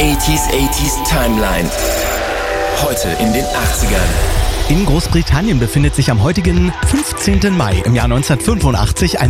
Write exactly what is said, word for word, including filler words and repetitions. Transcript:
achtziger achtziger Timeline. Heute in den achtzigern. In Großbritannien befindet sich am heutigen fünfzehnten Mai im Jahr neunzehnhundertfünfundachtzig ein